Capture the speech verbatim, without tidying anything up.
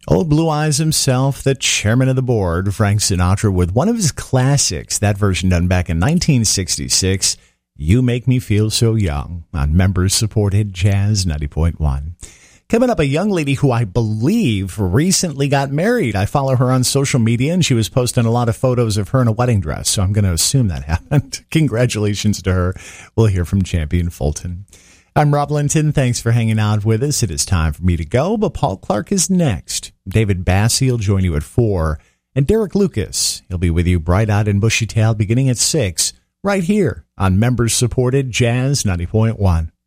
Old Blue Eyes himself, the chairman of the board, Frank Sinatra, with one of his classics, that version done back in nineteen sixty-six, You Make Me Feel So Young, on members-supported Jazz ninety point one. Coming up, a young lady who I believe recently got married. I follow her on social media, and she was posting a lot of photos of her in a wedding dress, so I'm going to assume that happened. Congratulations to her. We'll hear from Champion Fulton. I'm Rob Linton. Thanks for hanging out with us. It is time for me to go, but Paul Clark is next. David Bassie will join you at four, and Derek Lucas, he'll be with you bright-eyed and bushy-tailed beginning at six, right here on members-supported Jazz ninety point one.